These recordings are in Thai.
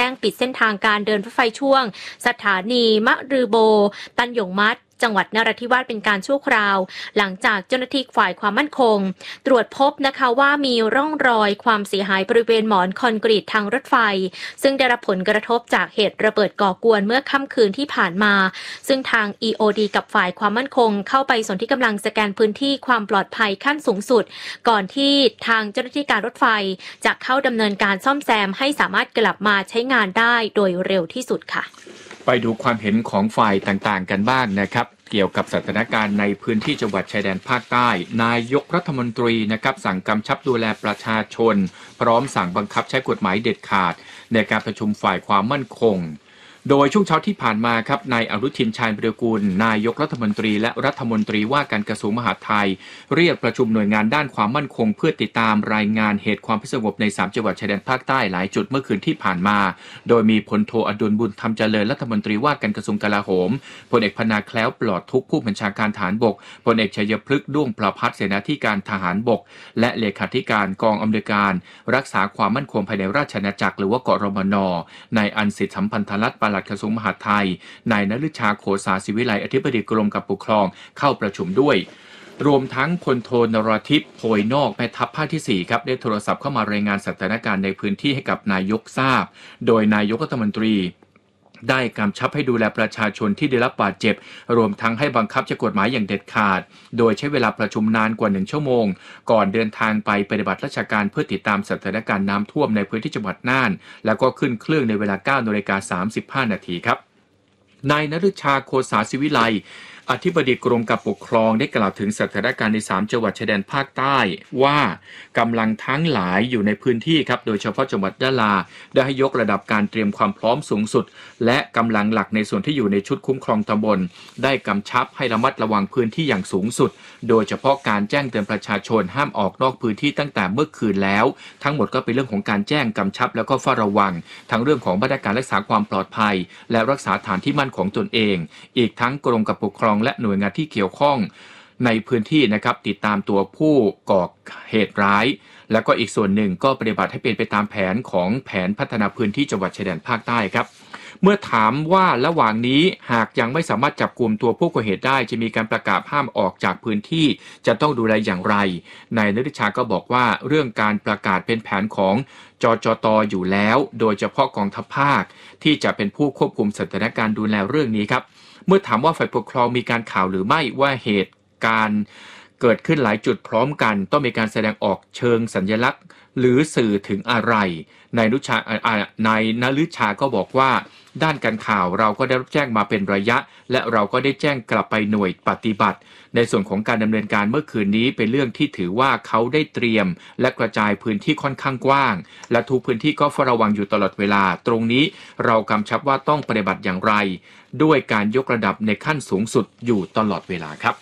งปิดเส้นทางการเดินรถไฟช่วงสถานีมะรือโบตันหยงมัดจังหวัดนราธิวาสเป็นการชั่วคราวหลังจากเจ้าหน้าที่ฝ่ายความมั่นคงตรวจพบนะคะว่ามีร่องรอยความเสียหายบริเวณหมอนคอนกรีตทางรถไฟซึ่งได้รับผลกระทบจากเหตุระเบิดก่อกวนเมื่อค่ำคืนที่ผ่านมาซึ่งทาง EOD กับฝ่ายความมั่นคงเข้าไปส่วนที่กำลังสแกนพื้นที่ความปลอดภัยขั้นสูงสุดก่อนที่ทางเจ้าหน้าที่การรถไฟจะเข้าดำเนินการซ่อมแซมให้สามารถกลับมาใช้งานได้โดยเร็วที่สุดค่ะไปดูความเห็นของฝ่ายต่างๆกันบ้างนะครับเกี่ยวกับสถานการณ์ในพื้นที่จังหวัดชายแดนภาคใต้นายกรัฐมนตรีนะครับสั่งกำชับดูแลประชาชนพร้อมสั่งบังคับใช้กฎหมายเด็ดขาดในการประชุมฝ่ายความมั่นคงโดยช่วงเช้าที่ผ่านมาครับนายอนุทินชาญวิรากูลนายกรัฐมนตรีและรัฐมนตรีว่าการกระทรวงมหาดไทยเรียกประชุมหน่วยงานด้านความมั่นคงเพื่อติดตามรายงานเหตุความไม่สงบใน3จังหวัดชายแดนภาคใต้หลายจุดเมื่อคืนที่ผ่านมาโดยมีพลโทอดุลบุญธรรมเจริญรัฐมนตรีว่าการกระทรวงกลาโหมพลเอกพนาแคล้วปลอดทุกข์ผู้บัญชาการทหารบกพลเอกชัยพฤกษ์ด้วงประภัสเสนาธิการทหารบกและเลขาธิการกองอำนวยการรักษาความมั่นคงภายในราชอาณาจักรหรือว่ากรมน.นายอันสิทธิสัมพันธรัตน์ปลัดกระทรวงมหาดไทยนายนฤชาโคสาศิวิไลอธิบดีกรมการปกครองเข้าประชุมด้วยรวมทั้งพลโทนราธิปโพยนอกแม่ทัพภาคที่4ครับได้โทรศัพท์เข้ามารายงานสถานการณ์ในพื้นที่ให้กับนายกทราบโดยนายกรัฐมนตรีได้กำชับให้ดูแลประชาชนที่ได้รับบาดเจ็บรวมทั้งให้บังคับใช้กฎหมายอย่างเด็ดขาดโดยใช้เวลาประชุมนานกว่า1ชั่วโมงก่อนเดินทางไปปฏิบัติราชการเพื่อติดตามสถานการณ์น้ำท่วมในพื้นที่จังหวัดน่านแล้วก็ขึ้นเครื่องในเวลา 9:35 น.ครับนายนฤชาโคสาศิวิไลอธิบดีกรมการปกครองได้กล่าวถึงสถานการณ์ใน3จังหวัดชายแดนภาคใต้ว่ากำลังทั้งหลายอยู่ในพื้นที่ครับโดยเฉพาะจังหวัดยะลาได้ให้ยกระดับการเตรียมความพร้อมสูงสุดและกำลังหลักในส่วนที่อยู่ในชุดคุ้มครองตำบลได้กำชับให้ระมัดระวังพื้นที่อย่างสูงสุดโดยเฉพาะการแจ้งเตือนประชาชนห้ามออกนอกพื้นที่ตั้งแต่เมื่อคืนแล้วทั้งหมดก็เป็นเรื่องของการแจ้งกำชับแล้วก็เฝ้าระวังทั้งเรื่องของมาตรการรักษาความปลอดภัยและรักษาฐานที่มั่นของตนเองอีกทั้งกรมการปกครองและหน่วยงานที่เกี่ยวข้องในพื้นที่นะครับติดตามตัวผู้ก่อเหตุร้ายแล้วก็อีกส่วนหนึ่งก็ปฏิบัติให้เป็นไปตามแผนของแผนพัฒนาพื้นที่จังหวัดชายแดนภาคใต้ครับเมื่อถามว่าระหว่างนี้หากยังไม่สามารถจับกุมตัวผู้ก่อเหตุได้จะมีการประกาศห้ามออกจากพื้นที่จะต้องดูแลอย่างไรนายนฤชาก็บอกว่าเรื่องการประกาศเป็นแผนของจจต.อยู่แล้วโดยเฉพาะกองทัพภาคที่จะเป็นผู้ควบคุมสถานการณ์ดูแลเรื่องนี้ครับเมื่อถามว่าฝ่ายปกครองมีการข่าวหรือไม่ว่าเหตุการณ์เกิดขึ้นหลายจุดพร้อมกันต้องมีการแสดงออกเชิงสัญลักษณ์หรือสื่อถึงอะไรนายนฤชาก็บอกว่าด้านการข่าวเราก็ได้รับแจ้งมาเป็นระยะและเราก็ได้แจ้งกลับไปหน่วยปฏิบัติในส่วนของการดำเนินการเมื่อคืนนี้เป็นเรื่องที่ถือว่าเขาได้เตรียมและกระจายพื้นที่ค่อนข้างกว้างและทุกพื้นที่ก็เฝ้าระวังอยู่ตลอดเวลาตรงนี้เรากำชับว่าต้องปฏิบัติอย่างไรด้วยการยกระดับในขั้นสูงสุดอยู่ตลอดเวลาครับ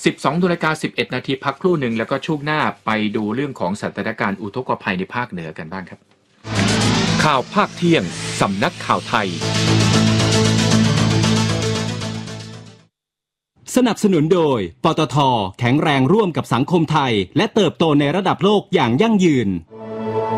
12:11 นาทีพักครู่หนึ่งแล้วก็ช่วงหน้าไปดูเรื่องของสถานการณ์อุทกภัยในภาคเหนือกันบ้างครับข่าวภาคเที่ยงสำนักข่าวไทยสนับสนุนโดยปตท.แข็งแรงร่วมกับสังคมไทยและเติบโตในระดับโลกอย่างยั่งยืน